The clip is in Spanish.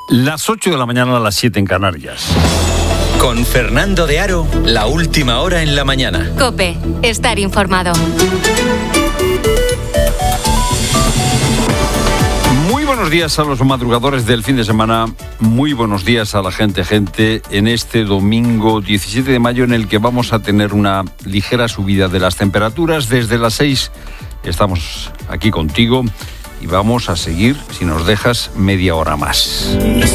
Las 8 de la mañana a las 7 en Canarias. Con Fernando de Aro, la última hora en la mañana. COPE, estar informado. Muy buenos días a los madrugadores del fin de semana. Muy buenos días a la gente en este domingo 17 de mayo en el que vamos a tener una ligera subida de las temperaturas. Desde las 6 estamos aquí contigo y vamos a seguir, si nos dejas, media hora más.